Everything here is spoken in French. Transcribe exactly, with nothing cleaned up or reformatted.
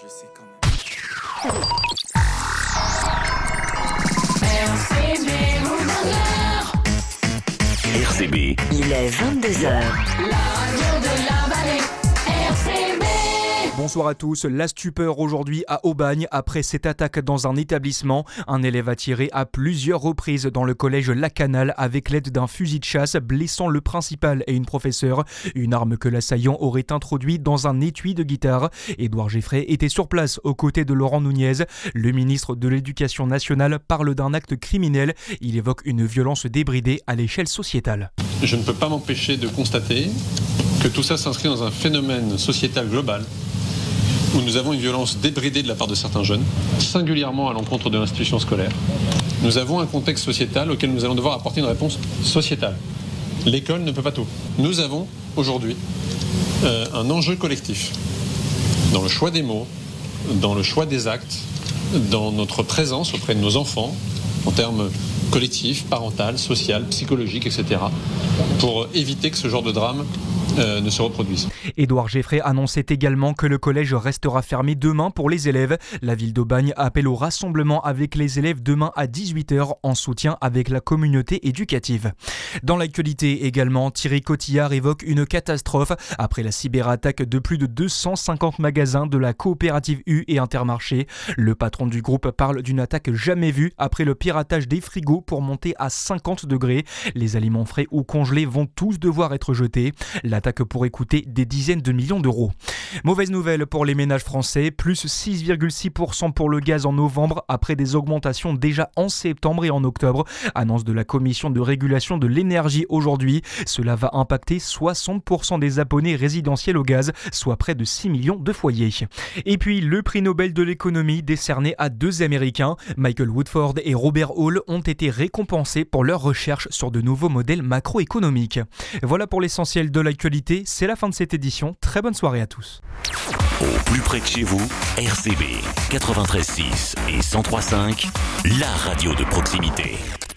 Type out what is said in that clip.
je sais quand même. R C B, il est vingt-deux heures. La radio de la vallée, R C B. Bonsoir à tous. La stupeur aujourd'hui à Aubagne après cette attaque dans un établissement. Un élève a tiré à plusieurs reprises dans le collège Lacanal avec l'aide d'un fusil de chasse, blessant le principal et une professeure. Une arme que l'assaillant aurait introduite dans un étui de guitare. Édouard Geffray était sur place aux côtés de Laurent Nunez. Le ministre de l'Éducation nationale parle d'un acte criminel. Il évoque une violence débridée à l'échelle sociétale. Je ne peux pas m'empêcher de constater que tout ça s'inscrit dans un phénomène sociétal global où nous avons une violence débridée de la part de certains jeunes, singulièrement à l'encontre de l'institution scolaire. Nous avons un contexte sociétal auquel nous allons devoir apporter une réponse sociétale. L'école ne peut pas tout. Nous avons aujourd'hui euh, un enjeu collectif dans le choix des mots, dans le choix des actes, dans notre présence auprès de nos enfants, en termes collectifs, parental, social, psychologique, et cetera, pour éviter que ce genre de drame Euh, ne se reproduisent. Édouard Geffray annonçait également que le collège restera fermé demain pour les élèves. La ville d'Aubagne appelle au rassemblement avec les élèves demain à dix-huit heures en soutien avec la communauté éducative. Dans l'actualité également, Thierry Cotillard évoque une catastrophe après la cyberattaque de plus de deux cent cinquante magasins de la coopérative U et Intermarché. Le patron du groupe parle d'une attaque jamais vue après le piratage des frigos pour monter à cinquante degrés. Les aliments frais ou congelés vont tous devoir être jetés. L'attaque pourrait coûter des dizaines de millions d'euros. Mauvaise nouvelle pour les ménages français, plus six virgule six pour cent pour le gaz en novembre après des augmentations déjà en septembre et en octobre. Annonce de la Commission de régulation de l'énergie aujourd'hui. Cela va impacter soixante pour cent des abonnés résidentiels au gaz, soit près de six millions de foyers. Et puis le prix Nobel de l'économie décerné à deux Américains, Michael Woodford et Robert Hall, ont été récompensés pour leurs recherches sur de nouveaux modèles macroéconomiques. Voilà pour l'essentiel de l'actualité. C'est la fin de cette édition. Très bonne soirée à tous. au plus près de chez vous, R C B quatre-vingt-treize six et cent trois cinq, la radio de proximité.